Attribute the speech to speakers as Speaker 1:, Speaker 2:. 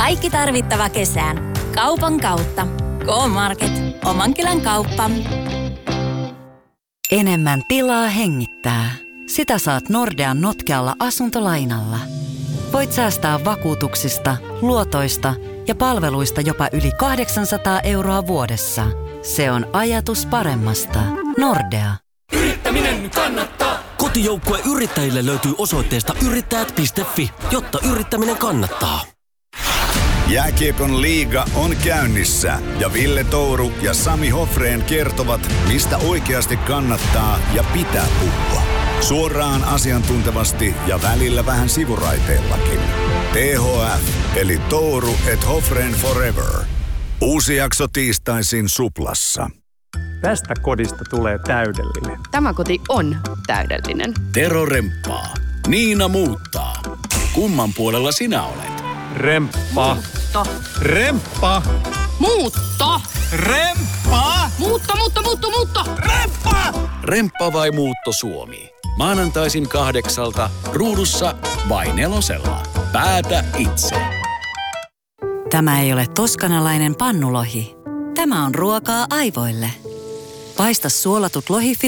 Speaker 1: Kaikki tarvittava kesään. Kaupan kautta. K-Market. Oman kylän kauppa.
Speaker 2: Enemmän tilaa hengittää. Sitä saat Nordean notkealla asuntolainalla. Voit säästää vakuutuksista, luotoista ja palveluista jopa yli 800 € vuodessa. Se on ajatus paremmasta. Nordea.
Speaker 3: Yrittäminen kannattaa! Kotijoukkue yrittäjille löytyy osoitteesta yrittäjät.fi, jotta yrittäminen kannattaa.
Speaker 4: Jääkiekon liiga on käynnissä ja Ville Touru ja Sami Hofrén kertovat, mistä oikeasti kannattaa ja pitää puhua. Suoraan asiantuntevasti ja välillä vähän sivuraiteellakin. THF eli Touru et Hofrén Forever. Uusi jakso tiistaisin Suplassa.
Speaker 5: Tästä kodista tulee täydellinen.
Speaker 6: Tämä koti on täydellinen.
Speaker 7: Tero remppaa. Niina muuttaa. Kumman puolella sinä olet?
Speaker 5: Remppa.
Speaker 6: Muutto.
Speaker 5: Remppa.
Speaker 6: Muutto.
Speaker 5: Remppa.
Speaker 6: Muutto.
Speaker 5: Remppa.
Speaker 7: Remppa vai muutto Suomi? Maanantaisin 8 ruudussa vai 4. Päätä itse.
Speaker 2: Tämä ei ole toskanalainen pannulohi. Tämä on ruokaa aivoille. Paista suolatut lohifilet